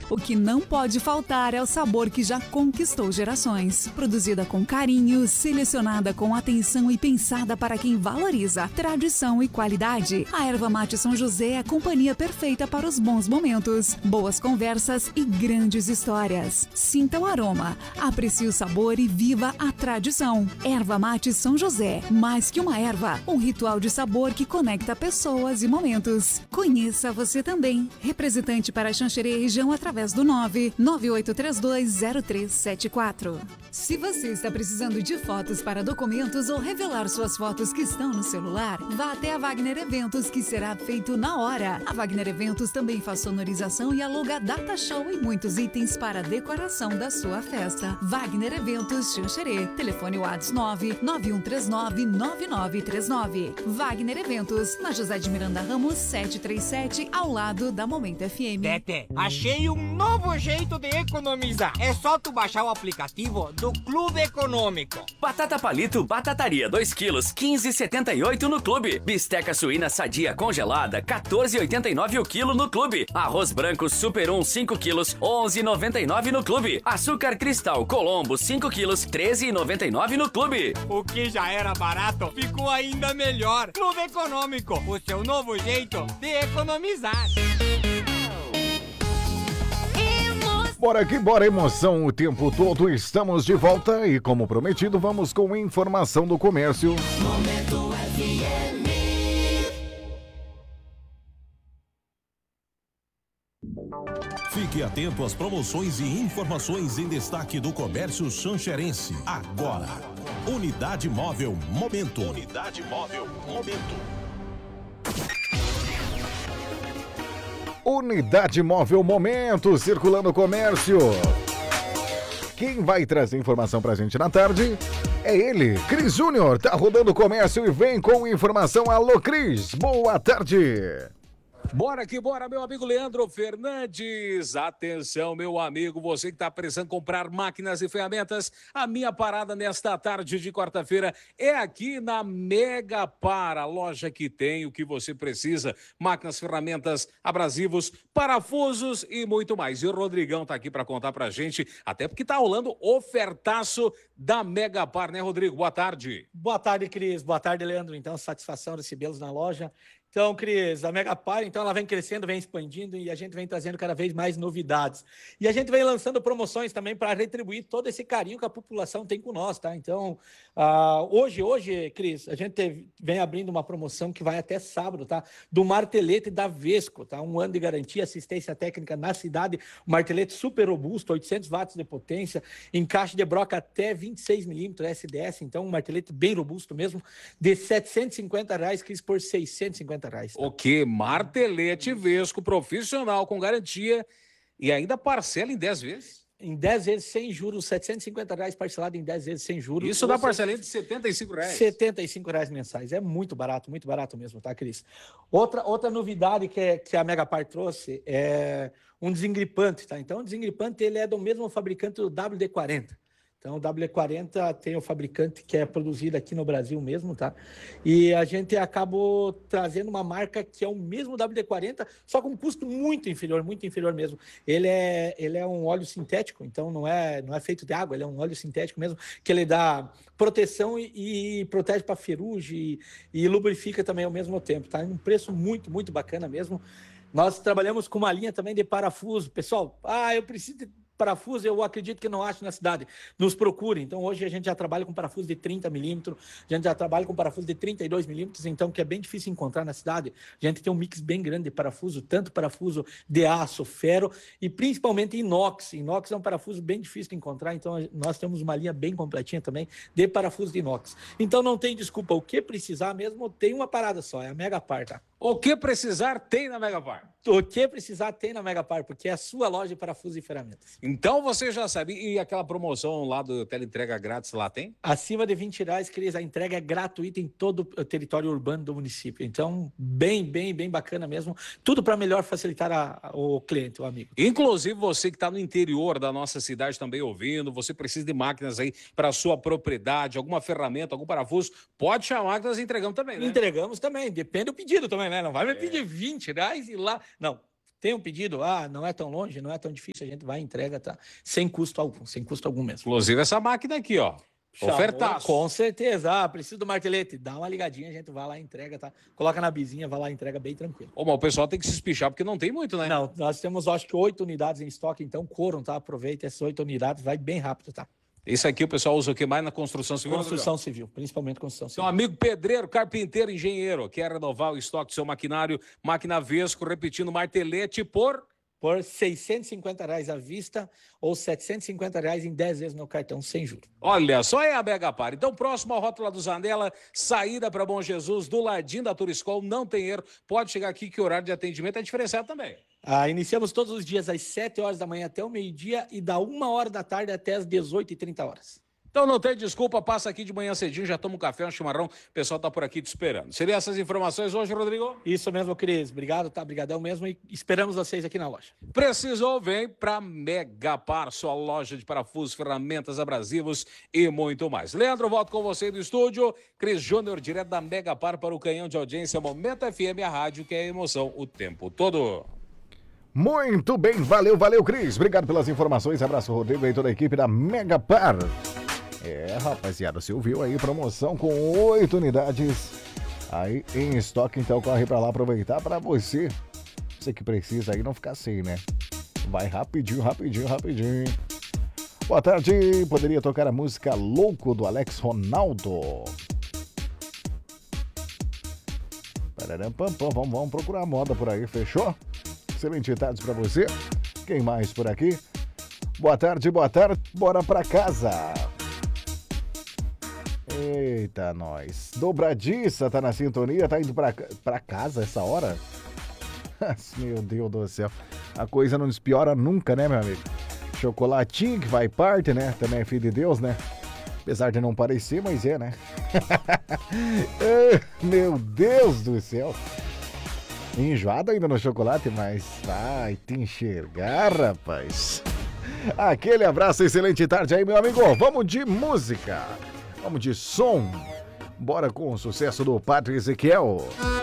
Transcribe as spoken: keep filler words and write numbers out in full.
O que não pode faltar é o sabor que já conquistou gerações. Produzida com carinho, selecionada com atenção e pensada para quem valoriza tradição e qualidade. A Erva Mate São José é a companhia perfeita para os bons momentos, boas conversas e grandes histórias. Sinta o aroma, aprecie o sabor e viva a tradição. Erva Mate São José, mais que uma erva, um ritual de sabor que conecta pessoas e momentos. Conheça você também. Representante para Xanxerê região através do nove nove oito três dois zero três sete quatro. Se você está precisando de fotos para documentos ou revelar suas fotos que estão no celular, vá até a Wagner Eventos, que será feito na hora. A Wagner Eventos também faz sonorização e aluga data show e muitos itens para a decoração da sua festa. Wagner Eventos Xanxerê. Telefone WhatsApp nove nove um três nove nove nove três nove. Wagner Eventos, na José de Miranda Ramos setecentos e trinta e sete, ao lado da Momento F M. Tete, achei um novo jeito de economizar. É só tu baixar o aplicativo do Clube Econômico. Batata palito Batataria dois quilos, quinze e setenta e oito no Clube. Bisteca suína sadia congelada, quatorze e oitenta e nove o quilo no Clube. Arroz branco Super um cinco quilos, onze e noventa e nove no Clube. Açúcar cristal Colombo cinco quilos, treze e noventa e nove no Clube. O que já era barato ficou ainda melhor. Clube Econômico, o seu novo jeito de economizar. Bora aqui, bora emoção o tempo todo, estamos de volta e como prometido vamos com informação do comércio. Momento F M. Fique atento às promoções e informações em destaque do comércio xanxerense. Agora, Unidade Móvel Momento. Unidade Móvel Momento. Unidade Móvel Momento, circulando o comércio. Quem vai trazer informação pra gente na tarde é ele, Cris Júnior, tá rodando o comércio e vem com informação. Alô, Cris, boa tarde. Bora que bora, meu amigo Leandro Fernandes. Atenção, meu amigo, você que está precisando comprar máquinas e ferramentas, a minha parada nesta tarde de quarta-feira é aqui na Mega Par, a loja que tem o que você precisa: máquinas, ferramentas, abrasivos, parafusos e muito mais. E o Rodrigão está aqui para contar pra gente, até porque tá rolando ofertaço da Mega Par, né, Rodrigo? Boa tarde. Boa tarde, Cris. Boa tarde, Leandro. Então, satisfação recebê-los na loja. Então, Cris, a Mega Par, então ela vem crescendo, vem expandindo e a gente vem trazendo cada vez mais novidades. E a gente vem lançando promoções também para retribuir todo esse carinho que a população tem com nós, tá? Então, uh, hoje, hoje, Cris, a gente teve, vem abrindo uma promoção que vai até sábado, tá? Do martelete da Vesco, tá? Um ano de garantia, assistência técnica na cidade, um martelete super robusto, oitocentos watts de potência, encaixe de broca até vinte e seis milímetros S D S, então um martelete bem robusto mesmo, de setecentos e cinquenta reais, Cris, por seiscentos e cinquenta reais. Tá? O que? Martelete Vesco, profissional, com garantia e ainda parcela em dez vezes? Em dez vezes sem juros, setecentos e cinquenta reais parcelado em dez vezes sem juros. Isso dá parcelinha de setenta e cinco reais. setenta e cinco reais mensais. É muito barato, muito barato mesmo, tá, Cris? Outra, outra novidade que, é, que a Mega Par trouxe é um desengripante, tá? Então, o desengripante ele é do mesmo fabricante do W D quarenta. Então, o W D quarenta tem o fabricante que é produzido aqui no Brasil mesmo, tá? E a gente acabou trazendo uma marca que é o mesmo W D quarenta, só com um custo muito inferior, muito inferior mesmo. Ele é, ele é um óleo sintético, então não é, não é feito de água, ele é um óleo sintético mesmo, que ele dá proteção e, e protege para ferrugem e, e lubrifica também ao mesmo tempo, tá? Um preço muito, muito bacana mesmo. Nós trabalhamos com uma linha também de parafuso. Pessoal, ah, eu preciso de parafuso, eu acredito que não acho na cidade. Nos procure. Então, hoje a gente já trabalha com parafuso de trinta milímetros, a gente já trabalha com parafuso de trinta e dois milímetros, então, que é bem difícil encontrar na cidade. A gente tem um mix bem grande de parafuso, tanto parafuso de aço, ferro e principalmente inox. Inox é um parafuso bem difícil de encontrar, então nós temos uma linha bem completinha também de parafuso de inox. Então, não tem desculpa. O que precisar mesmo, tem uma parada só, é a Mega Par, tá? O que precisar tem na Mega Par. O que precisar tem na Mega Par, porque é a sua loja de parafusos e ferramentas. Então você já sabe. E aquela promoção lá do teleentrega grátis lá tem? Acima de vinte reais, Cris, a entrega é gratuita em todo o território urbano do município. Então, bem, bem, bem bacana mesmo. Tudo para melhor facilitar a, a, o cliente, o amigo. Inclusive você que está no interior da nossa cidade também ouvindo, você precisa de máquinas aí para sua propriedade, alguma ferramenta, algum parafuso, pode chamar que nós entregamos também, né? Entregamos também, depende do pedido também, né? Não vai me pedir vinte reais e lá... Não. tem um pedido, ah, não é tão longe, não é tão difícil, a gente vai e entrega, tá? Sem custo algum, sem custo algum mesmo. Inclusive essa máquina aqui, ó. Chamou, Ofertaço. com certeza. Ah, preciso do martelete. Dá uma ligadinha, a gente vai lá e entrega, tá? Coloca na bizinha, vai lá e entrega bem tranquilo. Ô, mas o pessoal tem que se espichar, porque não tem muito, né? Não, nós temos, acho que, oito unidades em estoque, então corram, tá? Aproveita essas oito unidades, vai bem rápido, tá? Esse aqui o pessoal usa o que mais na construção civil? Construção civil, principalmente construção civil. Então, amigo pedreiro, carpinteiro, engenheiro, quer renovar o estoque do seu maquinário, máquina Vesco, repetindo, martelete por... Por seiscentos e cinquenta reais à vista ou setecentos e cinquenta reais em dez vezes no cartão sem juros. Olha, só é a Mega Par. Então, próximo ao rótula do Zanella, saída para Bom Jesus, do ladinho da Turiscol, não tem erro. Pode chegar aqui que o horário de atendimento é diferenciado também. Ah, iniciamos todos os dias às sete horas da manhã até o meio-dia e da uma hora da tarde até as dezoito e trinta horas. Então não tem desculpa, passa aqui de manhã cedinho, já toma um café, um chimarrão, o pessoal tá por aqui te esperando. Seriam essas informações hoje, Rodrigo? Isso mesmo, Cris. Obrigado, tá? Brigadão mesmo e esperamos vocês aqui na loja. Precisou, vem pra Mega Par, sua loja de parafusos, ferramentas, abrasivos e muito mais. Leandro, volto com você do estúdio. Cris Júnior, direto da Mega Par para o canhão de audiência Momento F M, a rádio que é emoção o tempo todo. Muito bem, valeu, valeu, Cris. Obrigado pelas informações. Abraço, Rodrigo e toda a equipe da Mega Par. É, rapaziada, você ouviu aí, promoção com oito unidades aí em estoque, então corre pra lá aproveitar pra você. Você que precisa aí não ficar sem, né? Vai rapidinho, rapidinho, rapidinho. Boa tarde, poderia tocar a música Louco do Alex Ronaldo. Pararam, pam, pam, vamos, vamos procurar moda por aí, fechou? Excelente tarde pra você. Quem mais por aqui? Boa tarde, boa tarde, bora pra casa. Eita, nós. Dobradiça tá na sintonia, tá indo pra, pra casa essa hora? Meu Deus do céu. A coisa não despiora nunca, né, meu amigo? Chocolatinho que vai parte, né? Também é filho de Deus, né? Apesar de não parecer, mas é, né? Meu Deus do céu. Enjoado ainda no chocolate, mas vai te enxergar, rapaz. Aquele abraço, excelente tarde aí, meu amigo. Vamos de música. Vamos de som. Bora com o sucesso do Padre Ezequiel.